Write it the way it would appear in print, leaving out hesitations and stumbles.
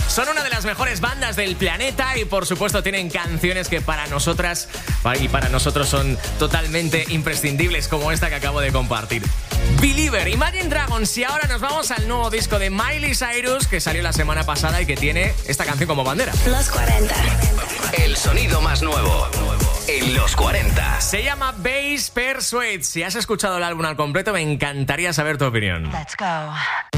Son una de las mejores bandas del planeta y por supuesto tienen canciones que para nosotras y para nosotros son totalmente imprescindibles, como esta que acabo de compartir. Believer, Imagine Dragons. Y ahora nos vamos al nuevo disco de Miley Cyrus que salió la semana pasada y que tiene esta canción como bandera. Los 40. El sonido más nuevo en los 40. Se llama Bass Persuade. Si has escuchado el álbum al completo, me encantaría saber tu opinión. Let's go.